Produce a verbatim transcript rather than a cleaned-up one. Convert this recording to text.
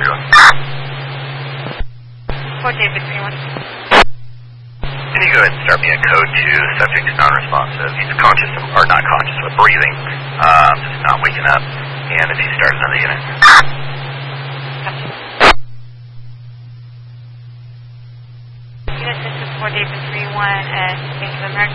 three one. Fort David three one. Can you go ahead and start me at code two? Subject is non-responsive. He's conscious of, or not conscious, but breathing. Um, just not waking up. And if you start another unit. Unit, this is Fort David three one at Bank of America.